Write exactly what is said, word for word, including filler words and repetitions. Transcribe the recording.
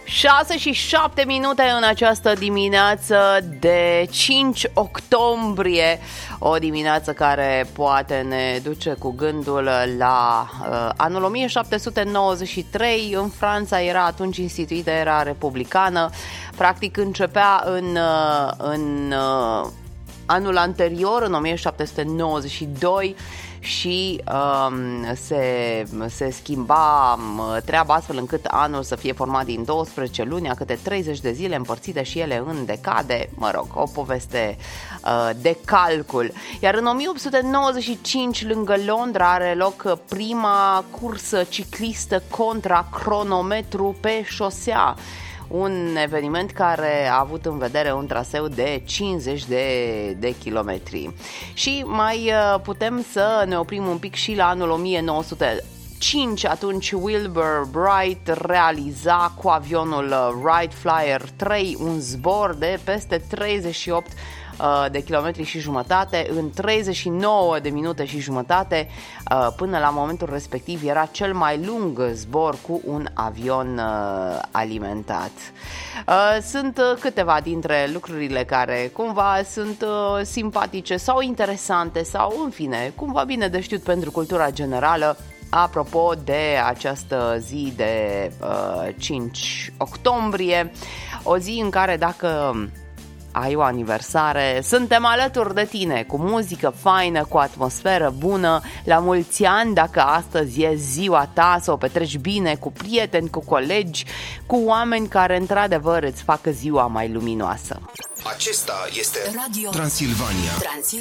șase și șapte minute în această dimineață de cinci octombrie, o dimineață care poate ne duce cu gândul la uh, anul o mie șapte sute nouăzeci și trei. În Franța era atunci instituită era republicană, practic începea în, uh, în uh, anul anterior, în o mie șapte sute nouăzeci și doi, și um, se, se schimba um, treaba astfel încât anul să fie format din douăsprezece luni, a câte treizeci de zile împărțite și ele în decade, mă rog, o poveste uh, de calcul. Iar în o mie opt sute nouăzeci și cinci, lângă Londra, are loc prima cursă ciclistă contra cronometru pe șosea. Un eveniment care a avut în vedere un traseu de cincizeci de, de kilometri. Și mai putem să ne oprim un pic și la anul o mie nouă sute cinci. Atunci Wilbur Wright realiza cu avionul Wright Flyer trei un zbor de peste treizeci și opt de kilometri și jumătate în treizeci și nouă de minute și jumătate. Până la momentul respectiv era cel mai lung zbor cu un avion alimentat. Sunt câteva dintre lucrurile care cumva sunt simpatice sau interesante sau, în fine, cumva bine de știut pentru cultura generală apropo de această zi de uh, cinci octombrie, o zi în care, dacă ai o aniversare, suntem alături de tine cu muzică faină, cu atmosferă bună. La mulți ani, dacă astăzi e ziua ta, să o petreci bine cu prieteni, cu colegi, cu oameni care într-adevăr îți facă ziua mai luminoasă. Acesta este Radio Transilvania.